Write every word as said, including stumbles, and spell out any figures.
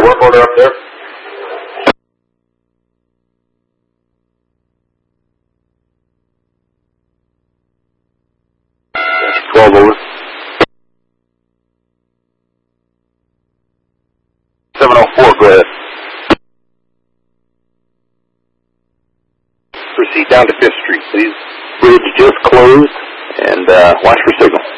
work order up there? twelve over. seven oh four, go ahead. Proceed down to Fifth Street, please. Bridge just closed, and uh, watch for signal.